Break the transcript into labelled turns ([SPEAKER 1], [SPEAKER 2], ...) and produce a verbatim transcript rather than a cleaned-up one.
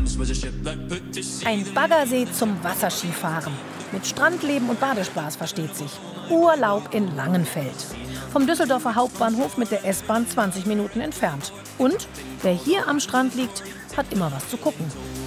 [SPEAKER 1] Ein Baggersee zum Wasserskifahren. Mit Strandleben und Badespaß versteht sich. Urlaub in Langenfeld. Vom Düsseldorfer Hauptbahnhof mit der S-Bahn zwanzig Minuten entfernt. Und wer hier am Strand liegt, hat immer was zu gucken.